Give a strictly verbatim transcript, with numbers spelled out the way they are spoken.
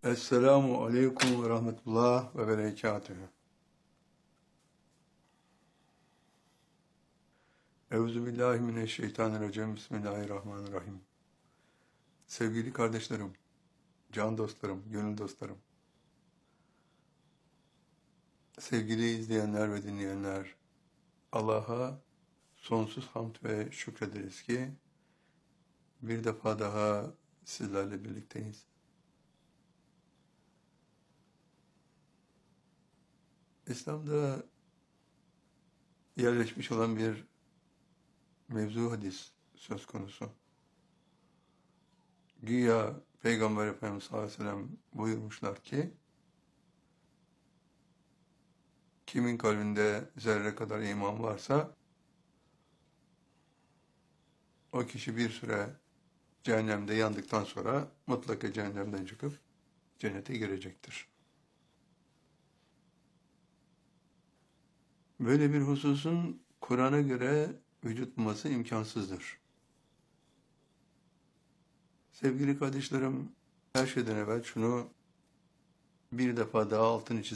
Esselamu aleyküm ve rahmetullah ve berekatühü. Euzubillahimineşşeytanirracim. Bismillahirrahmanirrahim. Sevgili kardeşlerim, can dostlarım, gönül dostlarım, sevgili izleyenler ve dinleyenler, Allah'a sonsuz hamd ve şükrederiz ki bir defa daha sizlerle birlikteyiz. İslam'da yerleşmiş olan bir mevzu hadis söz konusu. Güya Peygamber Efendimiz sallallahu aleyhi ve sellem buyurmuşlar ki, kimin kalbinde zerre kadar iman varsa, o kişi bir süre cehennemde yandıktan sonra mutlaka cehennemden çıkıp cennete girecektir. Böyle bir hususun Kur'an'a göre vücut bulması imkansızdır. Sevgili kardeşlerim, her şeyden evvel şunu bir defa daha altını çizeyim.